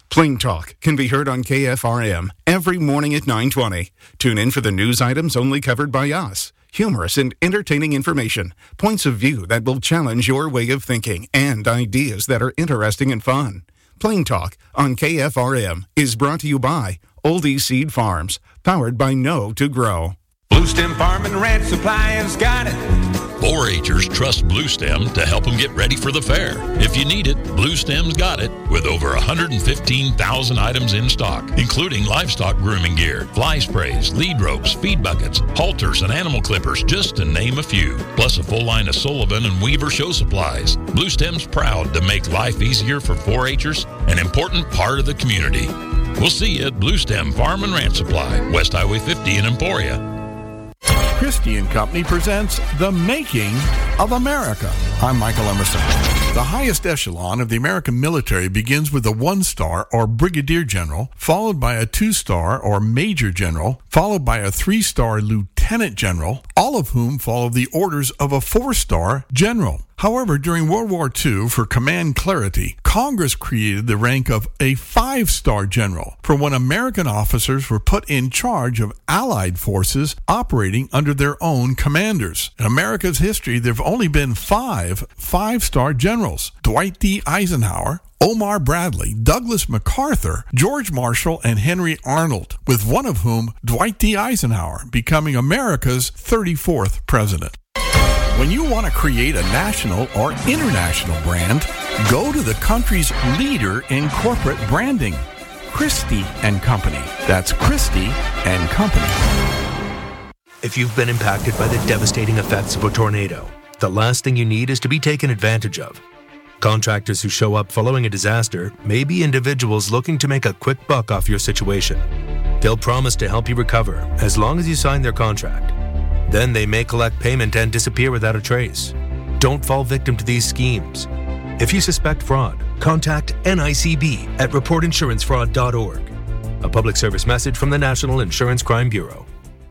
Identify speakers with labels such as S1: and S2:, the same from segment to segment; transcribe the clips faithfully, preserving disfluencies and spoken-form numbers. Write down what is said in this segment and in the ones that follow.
S1: Plain Talk can be heard on K F R M every morning at nine twenty. Tune in for the news items only covered by us. Humorous and entertaining information, points of view that will challenge your way of thinking, and ideas that are interesting and fun. Plain Talk on K F R M is brought to you by Oldie Seed Farms, powered by Know to Grow.
S2: Blue Stem Farm and Ranch Supply has got it.
S3: four H'ers trust Blue Stem to help them get ready for the fair. If you need it, Blue Stem's got it, with over one hundred fifteen thousand items in stock, including livestock grooming gear, fly sprays, lead ropes, feed buckets, halters, and animal clippers, just to name a few. Plus a full line of Sullivan and Weaver show supplies. Blue Stem's proud to make life easier for four H'ers, an important part of the community. We'll see you at Blue Stem Farm and Ranch Supply, West Highway fifty in Emporia.
S4: Christie and Company presents The Making of America. I'm Michael Emerson. The highest echelon of the American military begins with a one-star or brigadier general, followed by a two-star or major general, followed by a three-star lieutenant general, all of whom follow the orders of a four-star general. However, during World War Two, for command clarity, Congress created the rank of a five-star general for when American officers were put in charge of Allied forces operating under their own commanders. In America's history, there have only been five five-star generals: Dwight D. Eisenhower, Omar Bradley, Douglas MacArthur, George Marshall, and Henry Arnold, with one of whom, Dwight D. Eisenhower, becoming America's thirty-fourth president. When you want to create a national or international brand, go to the country's leader in corporate branding, Christie and Company. That's Christie and Company.
S5: If you've been impacted by the devastating effects of a tornado, the last thing you need is to be taken advantage of. Contractors who show up following a disaster may be individuals looking to make a quick buck off your situation. They'll promise to help you recover as long as you sign their contract. Then they may collect payment and disappear without a trace. Don't fall victim to these schemes. If you suspect fraud, contact N I C B at report insurance fraud dot org. A public service message from the National Insurance Crime Bureau.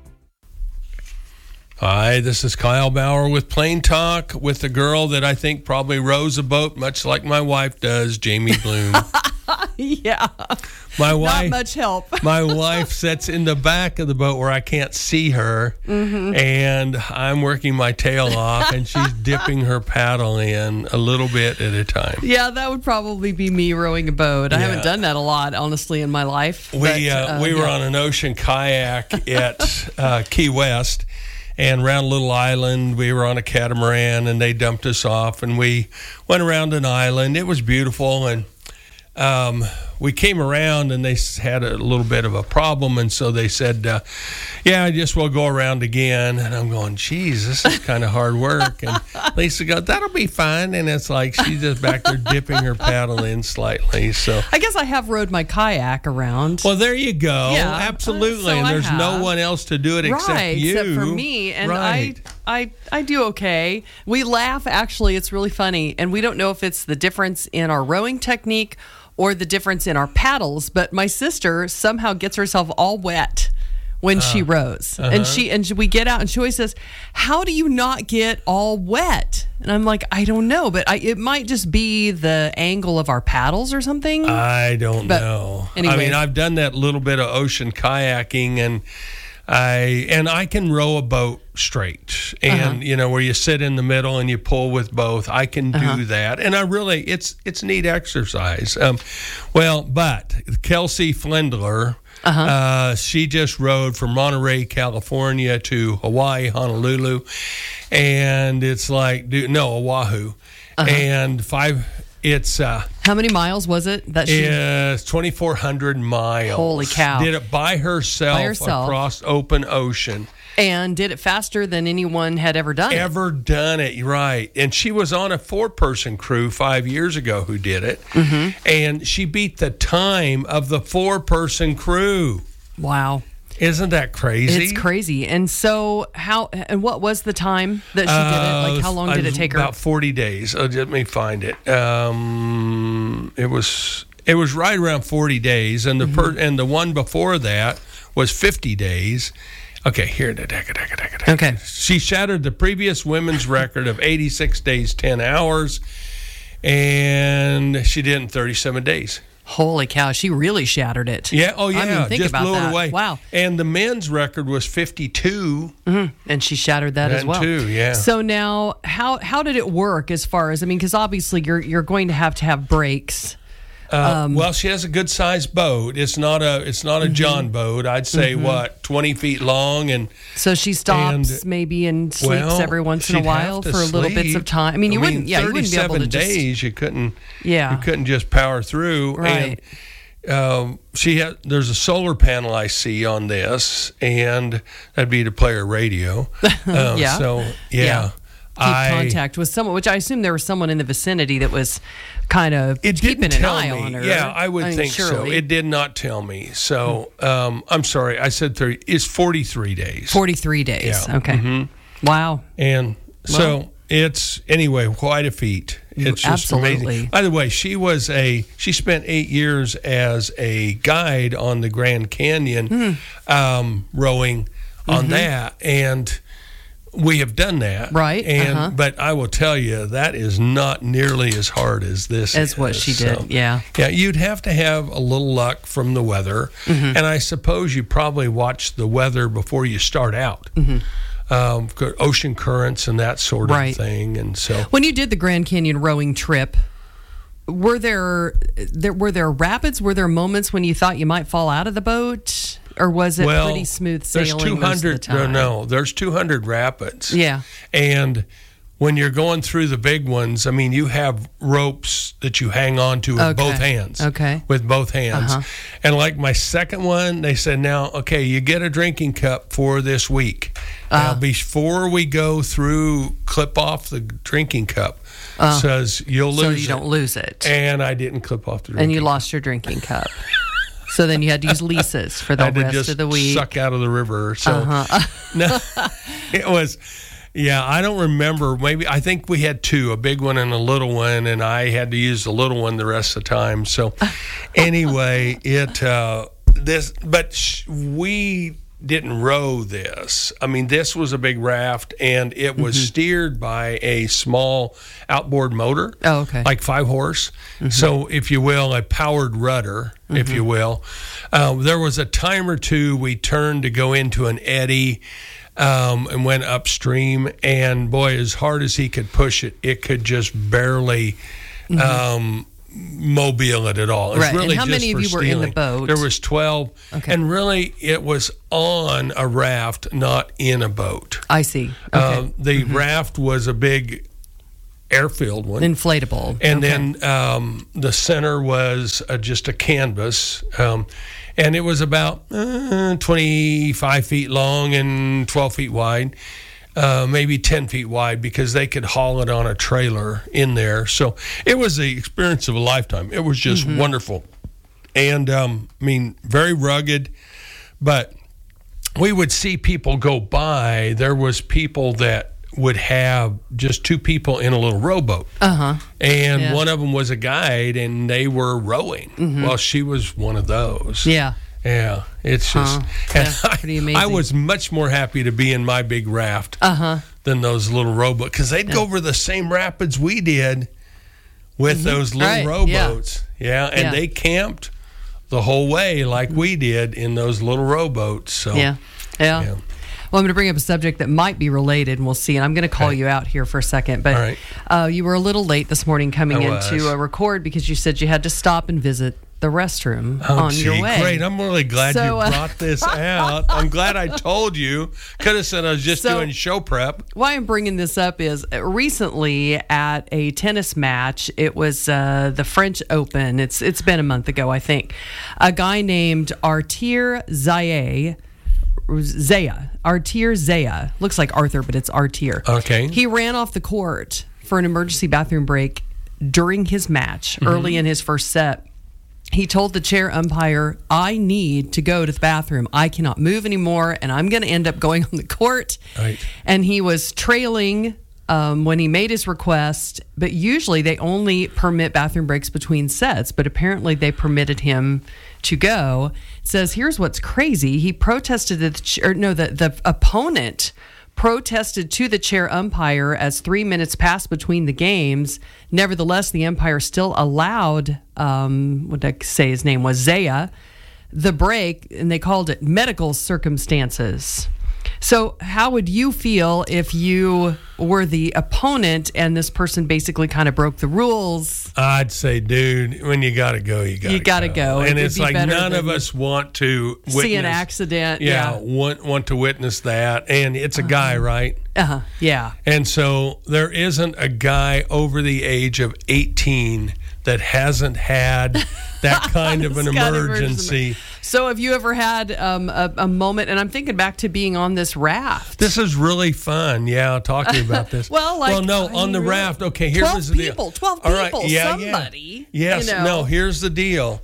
S6: Hi, this is Kyle Bauer with Plain Talk, with the girl that I think probably rows a boat much like my wife does, Jamie Bloom.
S7: Yeah.
S6: My wife,
S7: Not much help.
S6: My wife sits in the back of the boat where I can't see her, mm-hmm. and I'm working my tail off, and she's dipping her paddle in a little bit at a time.
S7: Yeah, that would probably be me rowing a boat. I
S6: Yeah.
S7: haven't done that a lot, honestly, in my life.
S6: We
S7: but,
S6: uh,
S7: uh,
S6: we
S7: yeah.
S6: were on an ocean kayak at uh, Key West, and around a little island, we were on a catamaran, and they dumped us off, and we went around an island. It was beautiful, and um, we came around, and they had a little bit of a problem, and so they said, uh, yeah, I guess we'll go around again. And I'm going, geez, this is kind of hard work. And Lisa goes, that'll be fine. And it's like she's just back there dipping her paddle in slightly. So
S7: I guess I have rowed my kayak around.
S6: Well, there you go.
S7: Yeah,
S6: absolutely.
S7: so
S6: and
S7: I
S6: there's
S7: have.
S6: no one else to do it except
S7: right,
S6: you.
S7: except for me. And
S6: right.
S7: I, I, I do okay. We laugh, actually. It's really funny. And we don't know if it's the difference in our rowing technique or the difference in our paddles, but my sister somehow gets herself all wet when uh, she rows. Uh-huh. And she and we get out, and she always says, how do you not get all wet? And I'm like, I don't know, but I, it might just be the angle of our paddles or something.
S6: I don't
S7: but
S6: know.
S7: Anyways.
S6: I mean, I've done that little bit of ocean kayaking, and I and I can row a boat straight, and uh-huh. you know, where you sit in the middle and you pull with both. I can do uh-huh. that, and I really it's it's neat exercise. Um, well, but Kelsey Flindler, uh-huh. uh, she just rode from Monterey, California to Hawaii, Honolulu, and it's like, dude, no, Oahu, uh-huh. and five. It's uh,
S7: how many miles was it that she?
S6: It's twenty-four hundred miles.
S7: Holy cow!
S6: Did it by herself,
S7: by herself
S6: across open ocean,
S7: and did it faster than anyone had ever done.
S6: Ever
S7: it.
S6: done it, right? And she was on a four-person crew five years ago who did it,
S7: mm-hmm.
S6: and she beat the time of the four-person crew.
S7: Wow.
S6: Isn't that crazy?
S7: It's crazy. And so how and what was the time that she
S6: uh,
S7: did it? Like how long did it take her?
S6: About forty days. Oh, let me find it. Um, it was it was right around forty days, and the mm-hmm. per, and the one before that was fifty days. Okay, here.
S7: Okay.
S6: She shattered the previous women's record of eighty-six days, ten hours, and she did it in thirty-seven days.
S7: Holy cow, she really shattered it.
S6: Yeah, oh yeah,
S7: I mean, think
S6: just
S7: about
S6: blew
S7: that.
S6: it away.
S7: Wow.
S6: And the men's record was fifty-two.
S7: Mm-hmm. And she shattered that
S6: Then
S7: as well.
S6: too, yeah.
S7: So now, how how did it work as far as, I mean, because obviously you're you're going to have to have brakes.
S6: Uh,
S7: Um,
S6: well, she has a good sized boat. It's not a it's not a
S7: Mm-hmm.
S6: John boat. I'd say
S7: Mhm.
S6: what twenty feet long, and
S7: So she stops
S6: and,
S7: maybe and sleeps
S6: well,
S7: every once in a
S6: she'd
S7: while
S6: have to
S7: for little bits
S6: sleep.
S7: of time. I mean, you wouldn't. Yeah, you wouldn't be able to
S6: thirty-seven
S7: just.
S6: days. You couldn't.
S7: Yeah.
S6: You couldn't just power through.
S7: Right.
S6: And, um, she had. There's a solar panel I see on this, and that'd be to play her radio. Um,
S7: Yeah.
S6: So yeah.
S7: Yeah. Keep
S6: I,
S7: contact with someone, which I assume there was someone in the vicinity that was kind of
S6: It
S7: keeping
S6: didn't
S7: an
S6: tell
S7: eye
S6: me.
S7: on her.
S6: Yeah, I would
S7: mean,
S6: think so.
S7: surely.
S6: It did not tell me. So um, I'm sorry. I said thirty. It's forty-three days.
S7: forty-three days.
S6: Yeah.
S7: Okay.
S6: Mhm.
S7: Wow.
S6: And so
S7: Well-
S6: it's anyway quite a feat. It's just
S7: Absolutely.
S6: amazing. By the way, she was a she spent eight years as a guide on the Grand Canyon,
S7: Hmm.
S6: um, rowing on
S7: Mhm.
S6: that, and we have done that,
S7: Right,
S6: And
S7: uh-huh.
S6: but I will tell you that is not nearly as hard as this
S7: As what
S6: is.
S7: she did,
S6: So,
S7: yeah.
S6: yeah. You'd have to have a little luck from the weather,
S7: Mhm.
S6: and I suppose you probably watch the weather before you start out.
S7: Mhm.
S6: Um, ocean currents and that sort of
S7: Right.
S6: thing, and so
S7: When you did the Grand Canyon rowing trip, were there there were there rapids? Were there moments when you thought you might fall out of the boat, or was it
S6: well,
S7: pretty smooth
S6: there's
S7: sailing
S6: two
S7: most of the
S6: hundred.
S7: time?
S6: No, no, there's two hundred rapids.
S7: Yeah.
S6: And when you're going through the big ones, I mean, you have ropes that you hang on to with
S7: Okay.
S6: both hands.
S7: Okay.
S6: With both hands.
S7: Uh-huh.
S6: And like my second one, they said, now, okay, you get a drinking cup for this week. Now,
S7: Uh.
S6: before we go through, clip off the drinking cup.
S7: Uh.
S6: Says you'll lose
S7: So
S6: it.
S7: you don't lose it.
S6: And I didn't clip off the drinking
S7: And you lost your drinking cup. So then you had to use Lisa's for the
S6: I had to
S7: rest
S6: just
S7: of the week.
S6: suck out of the river. So
S7: Uh-huh.
S6: no, it was, yeah, I don't remember. Maybe I think we had two, a big one and a little one, and I had to use the little one the rest of the time. So anyway, it uh, this, but sh- we didn't row this. I mean, this was a big raft, and it was
S7: Mm-hmm.
S6: steered by a small outboard motor.
S7: Oh, okay.
S6: Like five horse.
S7: Mm-hmm.
S6: So, if you will, a powered rudder, if you will. Um, there was a time or two we turned to go into an eddy um, and went upstream. And boy, as hard as he could push it, it could just barely um, mobile it at all. It was
S7: Right. And
S6: really
S7: how
S6: just
S7: many of
S6: for
S7: you were in the
S6: stealing.
S7: boat?
S6: There was twelve.
S7: Okay.
S6: And really, it was on a raft, not in a boat.
S7: I see. Okay.
S6: Um, the raft was a big air-filled one.
S7: Inflatable.
S6: And
S7: Okay.
S6: then um, the center was uh, just a canvas. Um, and it was about uh, twenty-five feet long and twelve feet wide, uh, maybe ten feet wide, because they could haul it on a trailer in there. So it was the experience of a lifetime. It was just
S7: Mm-hmm.
S6: wonderful. And, um, I mean, very rugged, but we would see people go by. There was people that would have just two people in a little rowboat.
S7: Uh-huh.
S6: And
S7: Yeah.
S6: one of them was a guide, and they were rowing.
S7: Mhm.
S6: Well, she was one of those.
S7: Yeah.
S6: Yeah, it's just,
S7: Huh.
S6: and
S7: Yeah, pretty
S6: I,
S7: amazing.
S6: I was much more happy to be in my big raft
S7: Uh-huh.
S6: than those little rowboats, because they'd go over the same rapids we did with those little
S7: Right,
S6: rowboats. Yeah, and
S7: Yeah.
S6: they camped the whole way like we did in those little rowboats. So
S7: Yeah. Yeah.
S6: Yeah.
S7: Well, I'm going to bring up a subject that might be related, and we'll see. And I'm going to call
S6: Okay.
S7: you out here for a second. But
S6: All right.
S7: uh, you were a little late this morning coming
S6: I
S7: in
S6: was.
S7: to uh, record because you said you had to stop and visit the restroom
S6: Oh,
S7: on
S6: gee,
S7: your way.
S6: great. I'm really glad
S7: So,
S6: you
S7: uh,
S6: brought this out. I'm glad I told you. Could have said I was just
S7: So-
S6: doing show prep.
S7: Why I'm bringing this up is uh, recently at a tennis match, it was uh, the French Open. It's It's been a month ago, I think. A guy named Artir Zaya, Zaya, Artir Zaya, looks like Arthur, but it's Artir.
S6: Okay.
S7: He ran off the court for an emergency bathroom break during his match,
S6: Mm-hmm.
S7: early in his first set. He told the chair umpire, I need to go to the bathroom. I cannot move anymore, and I'm going to end up going on the court.
S6: Right.
S7: And he was trailing um, when he made his request, but usually they only permit bathroom breaks between sets, but apparently they permitted him to go. It says, here's what's crazy. He protested, the ch- or no, the, the opponent protested to the chair umpire as three minutes passed between the games. Nevertheless, the umpire still allowed um, what did I say his name was, Zaya, the break, and they called it medical circumstances. So how would you feel if you were the opponent and this person basically kind of broke the rules?
S6: I'd say, dude, when you got to go, you got to
S7: You got to go.
S6: go. And
S7: It
S6: it's
S7: would be
S6: like
S7: better
S6: none of
S7: than
S6: us want to witness.
S7: see an accident.
S6: Yeah,
S7: Yeah.
S6: want want to witness that. And it's a guy, right?
S7: Uh-huh. Yeah.
S6: And so there isn't a guy over the age of eighteen that hasn't had that kind of an
S7: This kind of
S6: emergency.
S7: So have you ever had um, a, a moment, and I'm thinking back to being on this raft.
S6: This is really fun. Yeah, I'll talk to you about this.
S7: Well, like,
S6: well, no,
S7: I
S6: on
S7: mean,
S6: the
S7: really,
S6: raft. Okay, here
S7: twelve
S6: was the deal.
S7: people, twelve
S6: All right,
S7: people,
S6: yeah,
S7: somebody,
S6: Yeah. Yes,
S7: you know.
S6: no, here's the deal,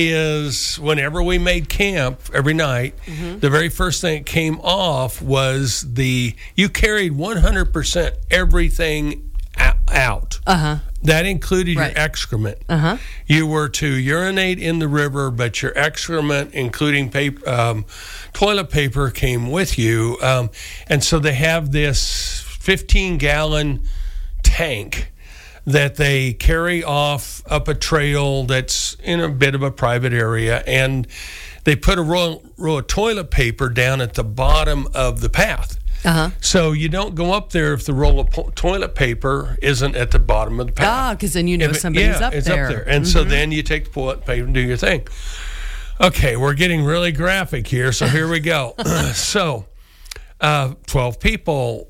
S6: is whenever we made camp every night,
S7: Mm-hmm.
S6: the very first thing that came off was the, you carried one hundred percent everything o- out.
S7: Uh-huh.
S6: That included
S7: Right.
S6: your excrement.
S7: Uh-huh.
S6: You were to urinate in the river, but your excrement, including paper, um, toilet paper, came with you. Um, and so they have this fifteen-gallon tank that they carry off up a trail that's in a bit of a private area, and they put a roll, roll of toilet paper down at the bottom of the path.
S7: Uh-huh.
S6: So you don't go up there if the roll of po- toilet paper isn't at the bottom of the path.
S7: Ah, because then you know
S6: If it-
S7: somebody's
S6: yeah,
S7: up
S6: it's
S7: there.
S6: up there. And so then you take the toilet paper and do your thing. Okay, we're getting really graphic here, so here we go. So, uh, twelve people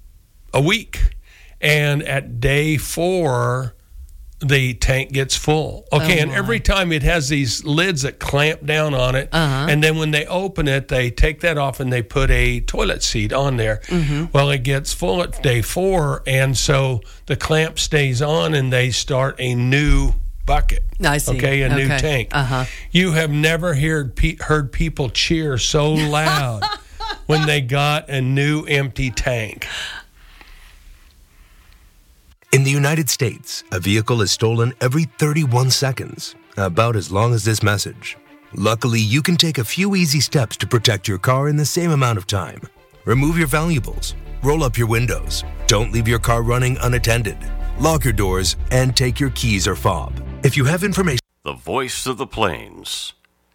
S6: a week. And at day four, the tank gets full. Okay,
S7: Oh,
S6: and
S7: my.
S6: every time it has these lids that clamp down on it.
S7: Uh-huh.
S6: And then when they open it, they take that off and they put a toilet seat on there.
S7: Mm-hmm.
S6: Well, it gets full at day four, and so the clamp stays on and they start a new bucket.
S7: I see.
S6: Okay, a new
S7: Okay.
S6: tank.
S7: Uh-huh.
S6: You have never heard, pe- heard people cheer so loud when they got a new empty tank.
S5: In the United States, a vehicle is stolen every thirty-one seconds, about as long as this message. Luckily, you can take a few easy steps to protect your car in the same amount of time. Remove your valuables, roll up your windows, don't leave your car running unattended, lock your doors, and take your keys or fob. If you have information...
S8: The Voice of the Plains,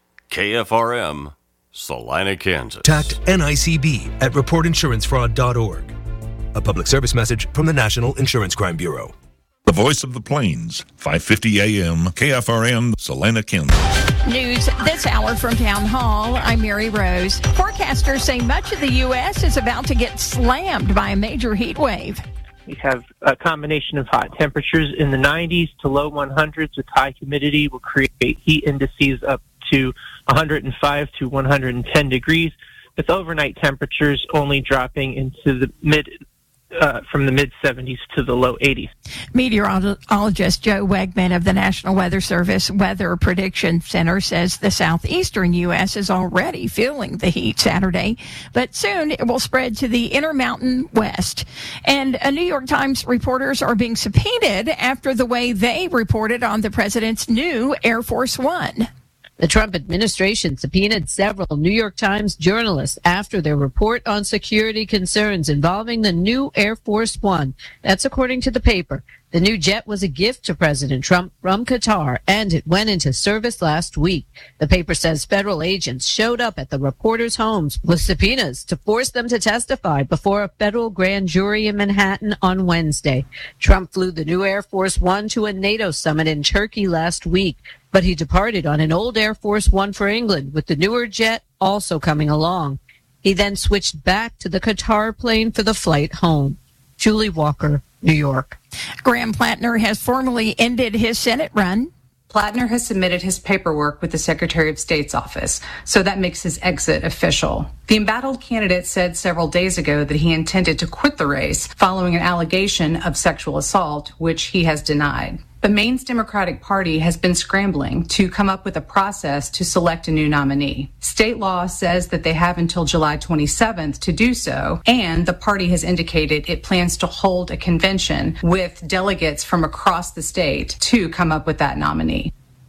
S8: K F R M, Salina, Kansas.
S5: Contact N I C B at report insurance fraud dot org. A public service message from the National Insurance Crime Bureau.
S9: The Voice of the Plains, five fifty A M, K F R M, Salina, Kansas.
S10: News this hour from Town Hall. I'm Mary Rose. Forecasters say much of the U S is about to get slammed by a major heat wave.
S11: We have a combination of hot temperatures in the nineties to low hundreds with high humidity will create heat indices up to one hundred five to one hundred ten degrees, with overnight temperatures only dropping into the mid Uh, from the mid-seventies to the low eighties.
S10: Meteorologist Joe Wegman of the National Weather Service Weather Prediction Center says the southeastern U S is already feeling the heat Saturday, but soon it will spread to the Intermountain West. And a New York Times reporters are being subpoenaed after the way they reported on the president's new Air Force One.
S12: The Trump administration subpoenaed several New York Times journalists after their report on security concerns involving the new Air Force One. That's according to the paper. The new jet was a gift to President Trump from Qatar, and it went into service last week. The paper says federal agents showed up at the reporters' homes with subpoenas to force them to testify before a federal grand jury in Manhattan on Wednesday. Trump flew the new Air Force One to a NATO summit in Turkey last week, but he departed on an old Air Force One for England, with the newer jet also coming along. He then switched back to the Qatar plane for the flight home. Julie Walker, New York.
S10: Graham Plattner has formally ended his Senate run.
S13: Plattner has submitted his paperwork with the Secretary of State's office, so that makes his exit official. The embattled candidate said several days ago that he intended to quit the race following an allegation of sexual assault, which he has denied. The Maine's Democratic Party has been scrambling to come up with a process to select a new nominee. State law says that they have until July twenty-seventh to do so, and the party has indicated it plans to hold a convention with delegates from across the state to come up with that nominee.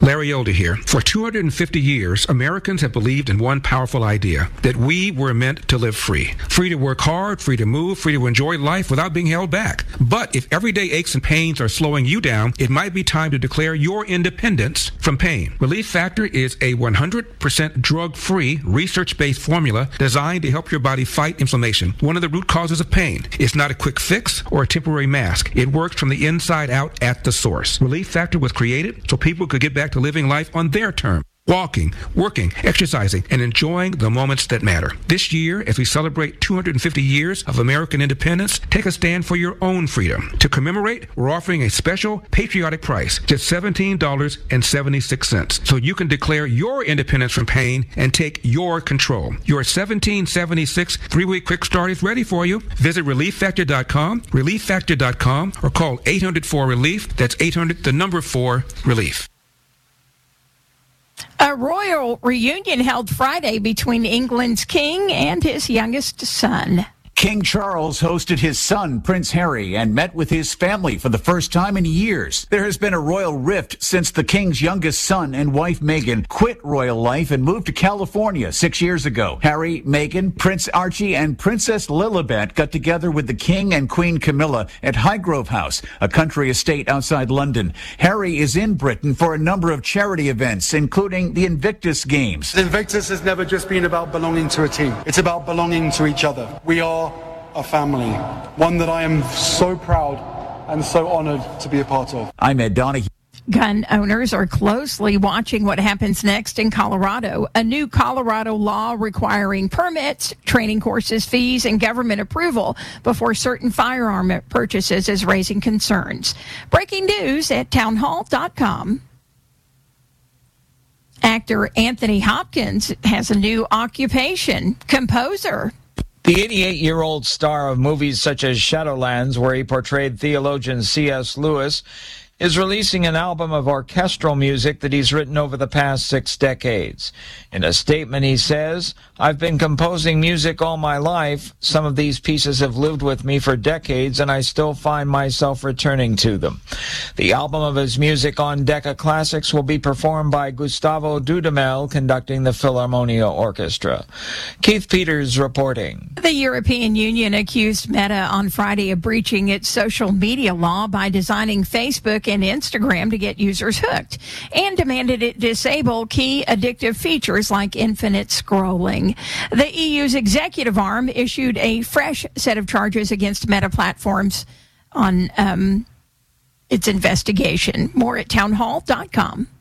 S14: Larry Elder here. For two hundred fifty years, Americans have believed in one powerful idea, that we were meant to live free. Free to work hard, free to move, free to enjoy life without being held back. But if everyday aches and pains are slowing you down, it might be time to declare your independence from pain. Relief Factor is a one hundred percent drug-free, research-based formula designed to help your body fight inflammation, one of the root causes of pain. It's not a quick fix or a temporary mask. It works from the inside out at the source. Relief Factor was created so people could get back to living life on their terms. Walking, working, exercising, and enjoying the moments that matter. This year, as we celebrate two hundred fifty years of American independence, take a stand for your own freedom. To commemorate, we're offering a special patriotic price, just seventeen dollars and seventy-six cents, so you can declare your independence from pain and take your control. Your seventeen seventy-six three-week quick start is ready for you. Visit relief factor dot com, relief factor dot com, or call eight hundred four relief. That's eight hundred, the number four, relief.
S10: A royal reunion held Friday between England's king and his youngest son.
S15: King Charles hosted his son, Prince Harry, and met with his family for the first time in years. There has been a royal rift since the king's youngest son and wife, Meghan, quit royal life and moved to California six years ago. Harry, Meghan, Prince Archie, and Princess Lilibet got together with the king and Queen Camilla at Highgrove House, a country estate outside London. Harry is in Britain for a number of charity events, including the Invictus Games.
S16: Invictus has never just been about belonging to a team. It's about belonging to each other. We are a family, one that I am so proud and so honored to be a part of.
S15: I'm Ed Donahue.
S10: Gun owners are closely watching what happens next in Colorado. A new Colorado law requiring permits, training courses, fees, and government approval before certain firearm purchases is raising concerns. Breaking news at town hall dot com. Actor Anthony Hopkins has a new occupation, composer.
S17: The eighty-eight-year-old star of movies such as Shadowlands, where he portrayed theologian C S Lewis, is releasing an album of orchestral music that he's written over the past six decades. In a statement, he says, "I've been composing music all my life. Some of these pieces have lived with me for decades, and I still find myself returning to them." The album of his music on Decca Classics will be performed by Gustavo Dudamel, conducting the Philharmonia Orchestra. Keith Peters reporting.
S10: The European Union accused Meta on Friday of breaching its social media law by designing Facebook and Instagram to get users hooked, and demanded it disable key addictive features like infinite scrolling. The E U's executive arm issued a fresh set of charges against Meta Platforms on um, its investigation. More at town hall dot com.